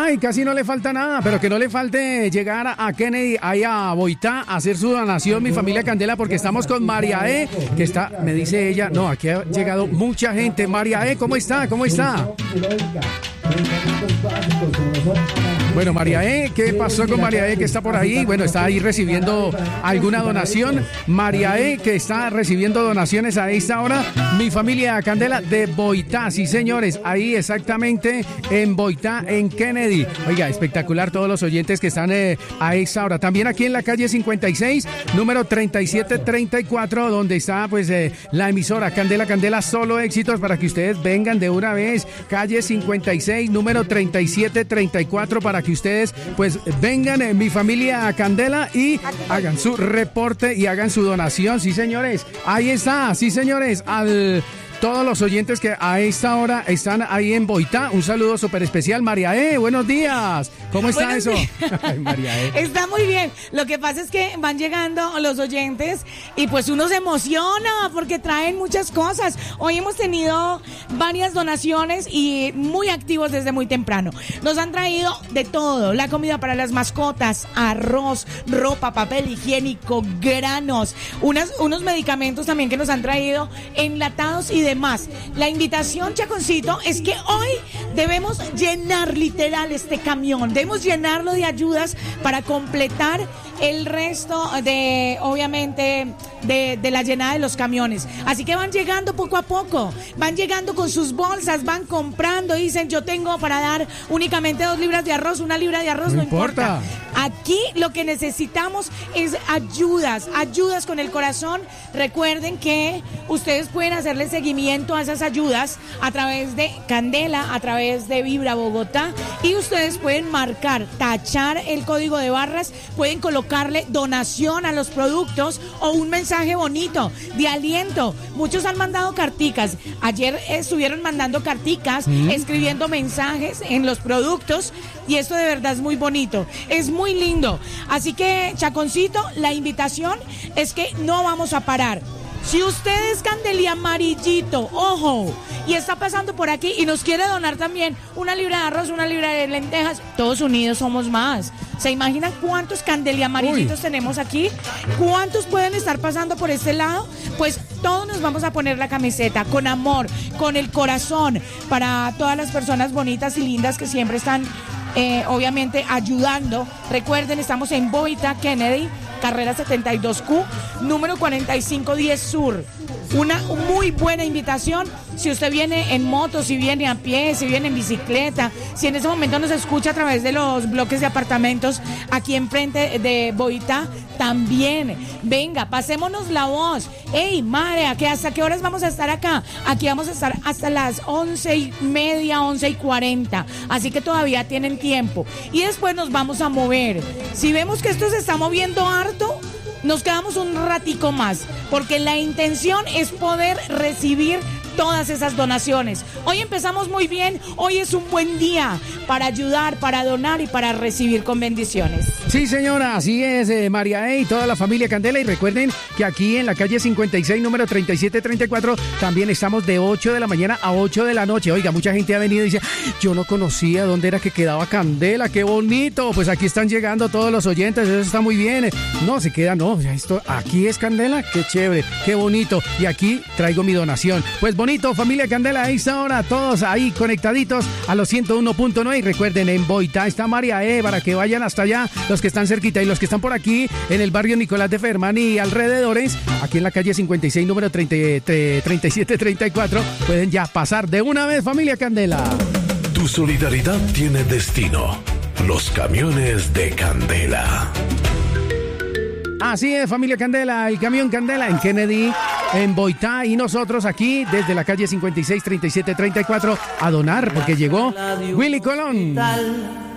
Ay, casi no le falta nada, pero que no le falte llegar a Kennedy, ahí a Boitá, a hacer su donación, mi familia Candela, porque estamos con María E, que está, me dice ella, no, aquí ha llegado mucha gente. María E, ¿cómo está? ¿Cómo está? Bueno, María E, ¿qué pasó con María E que está por ahí? Bueno, está ahí recibiendo alguna donación. María E, que está recibiendo donaciones a esta hora. Mi familia Candela de Boitá, sí señores, ahí exactamente en Boitá, en Kennedy. Oiga, espectacular todos los oyentes que están a esta hora. También aquí en la calle 56, número 3734, donde está pues la emisora Candela, Candela, solo éxitos para que ustedes vengan de una vez. Calle 56, número 3734, para que ustedes pues vengan en mi familia Candela y hagan su reporte y hagan su donación. Sí, señores, ahí está, sí, señores, todos los oyentes que a esta hora están ahí en Boitá, un saludo súper especial. María E, buenos días. ¿Cómo está eso? Ay, María E. Está muy bien. Lo que pasa es que van llegando los oyentes y pues uno se emociona porque traen muchas cosas. Hoy hemos tenido varias donaciones y muy activos desde muy temprano. Nos han traído de todo, la comida para las mascotas, arroz, ropa, papel higiénico, granos, unos medicamentos también que nos han traído, enlatados y demás. La invitación, Chaconcito, es que hoy debemos llenar literal este camión, debemos llenarlo de ayudas para completar el resto de, obviamente, de la llenada de los camiones. Así que van llegando poco a poco, van llegando con sus bolsas, van comprando, dicen, yo tengo para dar únicamente 2 libras de arroz, 1 libra de arroz, no importa. Aquí lo que necesitamos es ayudas con el corazón. Recuerden que ustedes pueden hacerle seguimiento a esas ayudas a través de Candela, a través de Vibra Bogotá, y ustedes pueden marcar, tachar el código de barras, pueden colocarle donación a los productos o un mensaje bonito de aliento. Muchos han mandado carticas. Ayer estuvieron mandando carticas, escribiendo mensajes en los productos, y esto de verdad es muy bonito, es muy lindo. Así que, Chaconcito, la invitación es que no vamos a parar. Si usted es Candelia amarillito, ojo, y está pasando por aquí y nos quiere donar también 1 libra de arroz, 1 libra de lentejas, todos unidos somos más. ¿Se imaginan cuántos Candelia amarillitos tenemos aquí? ¿Cuántos pueden estar pasando por este lado? Pues todos nos vamos a poner la camiseta con amor, con el corazón, para todas las personas bonitas y lindas que siempre están obviamente ayudando. Recuerden, estamos en Boitá, Kennedy, carrera 72Q, número 4510 Sur. Una muy buena invitación. Si usted viene en moto, si viene a pie, si viene en bicicleta, si en ese momento nos escucha a través de los bloques de apartamentos aquí enfrente de Boitá, también venga, pasémonos la voz. Ey, madre, ¿hasta qué horas vamos a estar acá? Aquí vamos a estar hasta las 11:30, 11:40, así que todavía tienen tiempo. Y después nos vamos a mover. Si vemos que esto se está moviendo harto, nos quedamos un ratico más, porque la intención es poder recibir todas esas donaciones. Hoy empezamos muy bien, hoy es un buen día para ayudar, para donar y para recibir con bendiciones. Sí, señora, así es, María E y toda la familia Candela. Y recuerden que aquí en la calle 56, número 3734, también estamos de 8 de la mañana a 8 de la noche. Oiga, mucha gente ha venido y dice, yo no conocía dónde era que quedaba Candela, qué bonito. Pues aquí están llegando todos los oyentes, eso está muy bien. No, se queda, no, esto aquí es Candela, qué chévere, qué bonito. Y aquí traigo mi donación. Pues bonito, familia Candela, a esta hora, todos ahí conectaditos a los 101.9. Y recuerden, en Boitá está María E, para que vayan hasta allá, los que están cerquita, y los que están por aquí en el barrio Nicolás de Fermán y alrededores, aquí en la calle 56, número 3734, pueden ya pasar de una vez, familia Candela. Tu solidaridad tiene destino. Los camiones de Candela. Así es, familia Candela, el camión Candela en Kennedy, en Boitá, y nosotros aquí desde la calle 56, 3734 a donar, porque llegó Willy Colón.